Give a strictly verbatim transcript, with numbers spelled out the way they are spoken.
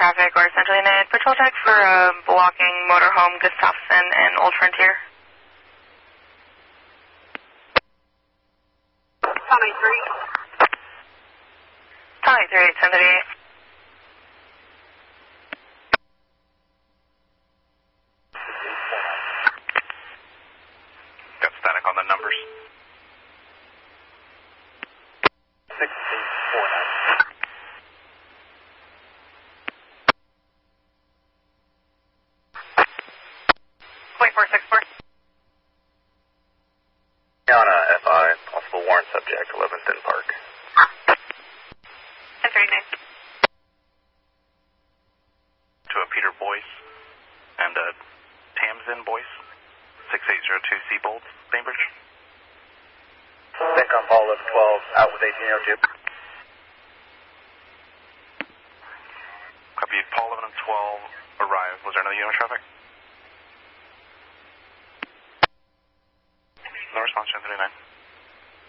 traffic or Central United. Patrol check for uh, blocking motorhome Gustafson and Old Frontier. Tommy three. Tommy three, ten thirty-eight. Got static on the numbers. six eight four nine. Point four six four. On a F I, possible warrant subject, eleventh and Park. ten thirty-nine. To a Peter Boyce and a Tamsin Boyce, six eight zero two Seabold, Bainbridge. Think on Paul eleven twelve, out with eighteen oh two. Copy, Paul eleven and twelve arrived. Was there another unit of traffic? No response, ten thirty-nine.